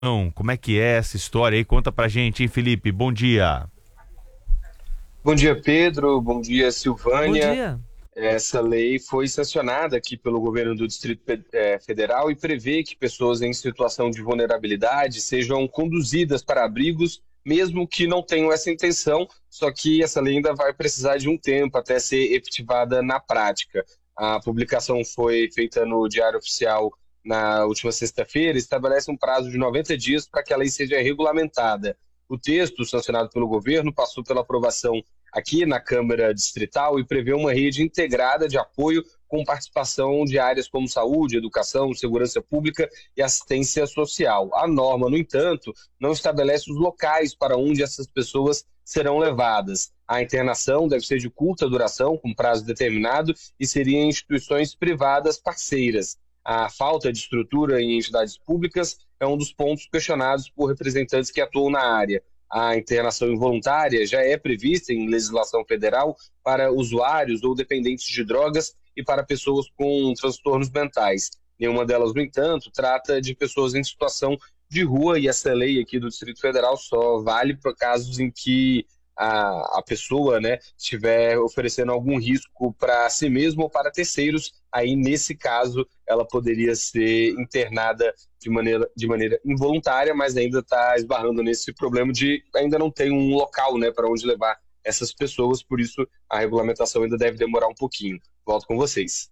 Como é que é essa história aí? Conta pra gente, hein, Felipe? Bom dia. Bom dia, Pedro. Bom dia, Bom Silvânia. dia. Essa lei foi sancionada aqui pelo governo do Federal e prevê que pessoas em situação de vulnerabilidade sejam conduzidas para abrigos, mesmo que não tenham essa intenção, só que essa lei ainda vai precisar de um tempo até ser efetivada na prática. A publicação foi feita no Diário Oficial na última sexta-feira e estabelece um prazo de 90 dias para que a lei seja regulamentada. O texto, sancionado pelo governo, passou pela aprovação aqui na Câmara Distrital e prevê uma rede integrada de apoio com participação de áreas como saúde, educação, segurança pública e assistência social. A norma, no entanto, não estabelece os locais para onde essas pessoas serão levadas. A internação deve ser de curta duração, com prazo determinado, e seria em instituições privadas parceiras. A falta de estrutura em entidades públicas é um dos pontos questionados por representantes que atuam na área. A internação involuntária já é prevista em legislação federal para usuários ou dependentes de drogas e para pessoas com transtornos mentais. Nenhuma delas, no entanto, trata de pessoas em situação de rua, e essa lei aqui do Distrito Federal só vale para casos em que a pessoa, né, estiver oferecendo algum risco para si mesmo ou para terceiros. Aí, nesse caso, ela poderia ser internada de maneira involuntária, mas ainda está esbarrando nesse problema de ainda não ter um local, né, para onde levar essas pessoas, por isso a regulamentação ainda deve demorar um pouquinho. Volto com vocês.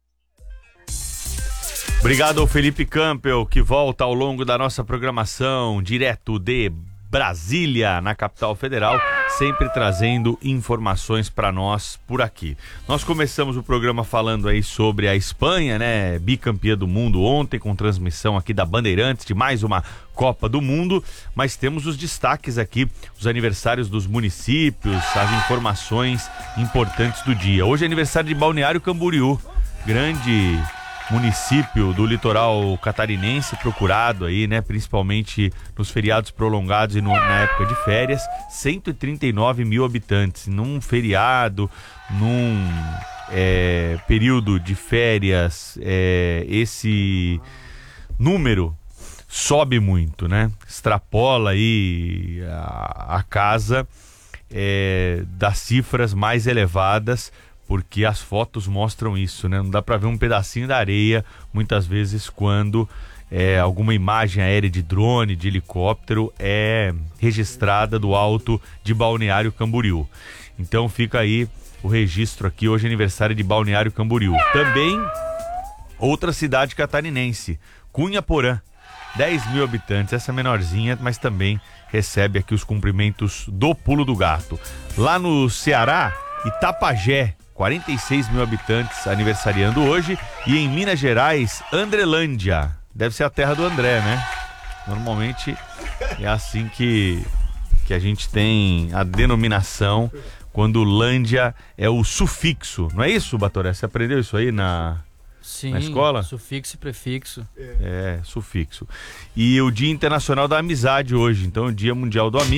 Obrigado ao Felipe Campbell, que volta ao longo da nossa programação, direto de Brasília, na capital federal, sempre trazendo informações para nós por aqui. Nós começamos o programa falando aí sobre a Espanha, né, bicampeã do mundo ontem, com transmissão aqui da Bandeirantes de mais uma Copa do Mundo, mas temos os destaques aqui, os aniversários dos municípios, as informações importantes do dia. Hoje é aniversário de Balneário Camboriú, grande município do litoral catarinense, procurado aí, né, principalmente nos feriados prolongados e na época de férias. 139 mil habitantes num feriado, num período de férias. Esse número sobe muito, né, extrapola aí a casa das cifras mais elevadas, porque as fotos mostram isso, né? Não dá para ver um pedacinho da areia, muitas vezes, quando alguma imagem aérea de drone, de helicóptero é registrada do alto de Balneário Camboriú. Então fica aí o registro aqui, hoje é aniversário de Balneário Camboriú. Também outra cidade catarinense, Cunha Porã, 10 mil habitantes, essa menorzinha, mas também recebe aqui os cumprimentos do Pulo do Gato. Lá no Ceará, Itapajé, 46 mil habitantes aniversariando hoje. E em Minas Gerais, Andrelândia. Deve ser a terra do André, né? Normalmente é assim que a gente tem a denominação, quando Lândia é o sufixo. Não é isso, Batoré? Você aprendeu isso aí na escola? Sufixo e prefixo. Sufixo. E o Dia Internacional da Amizade hoje. Então, o Dia Mundial do Amigo.